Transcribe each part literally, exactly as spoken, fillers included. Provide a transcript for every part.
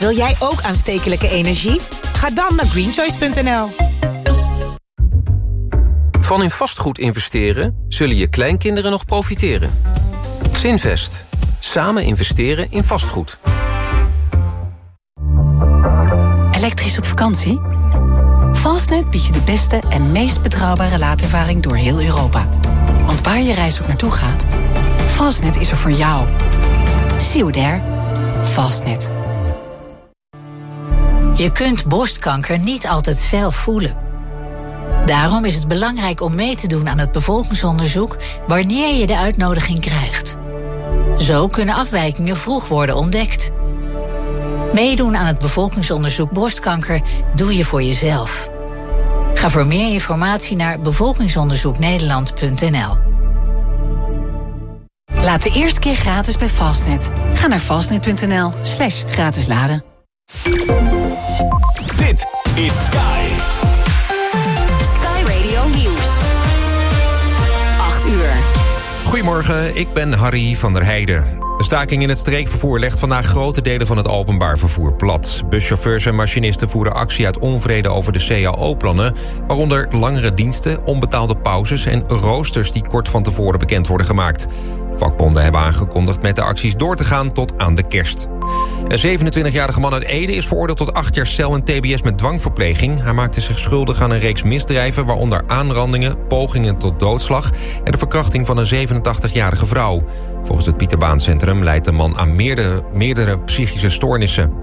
Wil jij ook aanstekelijke energie? Ga dan naar greenchoice punt n l. Van in vastgoed investeren zullen je kleinkinderen nog profiteren. Zinvest. Samen investeren in vastgoed. Elektrisch op vakantie? Fastnet biedt je de beste en meest betrouwbare laadervaring door heel Europa. Want waar je reis ook naartoe gaat, Fastnet is er voor jou. See you there. Fastnet. Je kunt borstkanker niet altijd zelf voelen. Daarom is het belangrijk om mee te doen aan het bevolkingsonderzoek wanneer je de uitnodiging krijgt. Zo kunnen afwijkingen vroeg worden ontdekt. Meedoen aan het bevolkingsonderzoek borstkanker doe je voor jezelf. Ga voor meer informatie naar bevolkingsonderzoeknederland punt n l. Laat de eerste keer gratis bij Fastnet. Ga naar fastnet punt n l slash gratis laden. Dit is Sky. Sky Radio Nieuws. acht uur. Goedemorgen, ik ben Harry van der Heijden. De staking in het streekvervoer legt vandaag grote delen van het openbaar vervoer plat. Buschauffeurs en machinisten voeren actie uit onvrede over de C A O-plannen... waaronder langere diensten, onbetaalde pauzes en roosters die kort van tevoren bekend worden gemaakt. Vakbonden hebben aangekondigd met de acties door te gaan tot aan de kerst. Een zevenentwintigjarige man uit Ede is veroordeeld tot acht jaar cel en T B S met dwangverpleging. Hij maakte zich schuldig aan een reeks misdrijven, waaronder aanrandingen, pogingen tot doodslag en de verkrachting van een zevenentachtigjarige vrouw. Volgens het Pieterbaancentrum leidt de man aan meerdere, meerdere psychische stoornissen.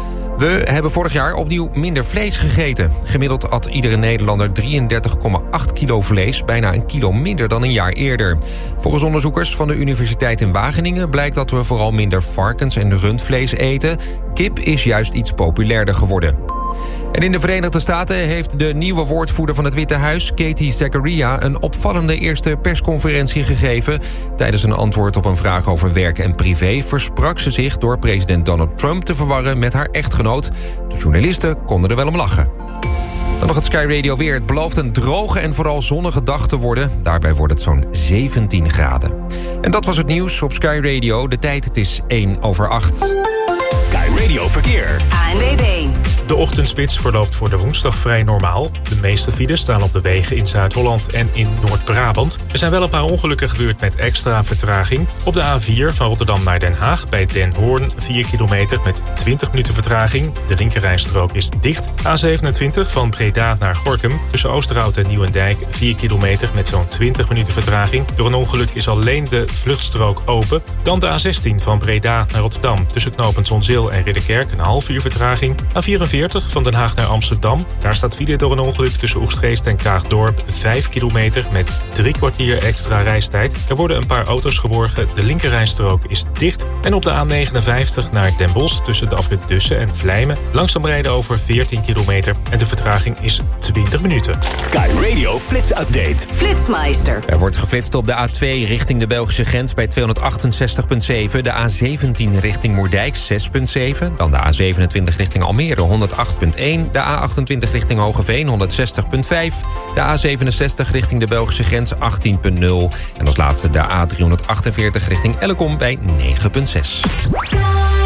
We hebben vorig jaar opnieuw minder vlees gegeten. Gemiddeld at iedere Nederlander drieëndertig komma acht kilo vlees, bijna een kilo minder dan een jaar eerder. Volgens onderzoekers van de Universiteit in Wageningen blijkt dat we vooral minder varkens- en rundvlees eten. Kip is juist iets populairder geworden. En in de Verenigde Staten heeft de nieuwe woordvoerder van het Witte Huis, Katie Zachariah, een opvallende eerste persconferentie gegeven. Tijdens een antwoord op een vraag over werk en privé versprak ze zich door president Donald Trump te verwarren met haar echtgenoot. De journalisten konden er wel om lachen. Dan nog het Sky Radio weer. Het belooft een droge en vooral zonnige dag te worden. Daarbij wordt het zo'n zeventien graden. En dat was het nieuws op Sky Radio. De tijd, het is één over acht. Sky Radio Verkeer. A N W B. De ochtendspits verloopt voor de woensdag vrij normaal. De meeste files staan op de wegen in Zuid-Holland en in Noord-Brabant. Er zijn wel een paar ongelukken gebeurd met extra vertraging. Op de A vier van Rotterdam naar Den Haag bij Den Hoorn vier kilometer met twintig minuten vertraging. De linkerrijstrook is dicht. A zevenentwintig van Breda naar Gorinchem tussen Oosterhout en Nieuwendijk vier kilometer met zo'n twintig minuten vertraging. Door een ongeluk is alleen de vluchtstrook open. Dan de A zestien van Breda naar Rotterdam tussen knooppunt Zonzeel en Ridderkerk een half uur vertraging. A vierenveertig van Den Haag naar Amsterdam. Daar staat file door een ongeluk tussen Oegstgeest en Kaagdorp vijf kilometer met drie kwartier extra reistijd. Er worden een paar auto's geborgen. De linkerrijstrook is dicht. En op de A negenenvijftig naar Den Bosch tussen de afrit Dussen en Vlijmen langzaam rijden over veertien kilometer. En de vertraging is twintig minuten. Sky Radio Flits Update. Flitsmeister. Er wordt geflitst op de A twee richting de Belgische grens bij tweehonderdachtenzestig komma zeven. De A zeventien richting Moerdijk zes komma zeven. Dan de A zevenentwintig richting Almere honderdacht komma één. De A achtentwintig richting Hogeveen honderdzestig komma vijf. De A zevenenzestig richting de Belgische grens achttien komma nul. En als laatste de A driehonderdachtenveertig richting Ellecom bij negen komma zes.